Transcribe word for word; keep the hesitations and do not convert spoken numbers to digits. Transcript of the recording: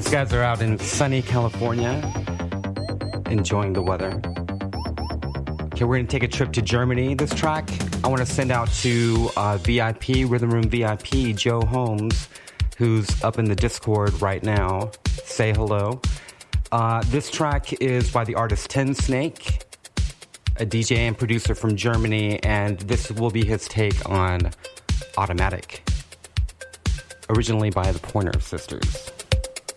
These guys are out in sunny California, enjoying the weather. Okay, we're going to take a trip to Germany. This track, I want to send out to uh, V I P, Rhythm Room V I P, Joe Holmes, who's up in the Discord right now. Say hello. Uh, this track is by the artist Ten Snake, a D J and producer from Germany, and this will be his take on Automatic, originally by the Pointer Sisters.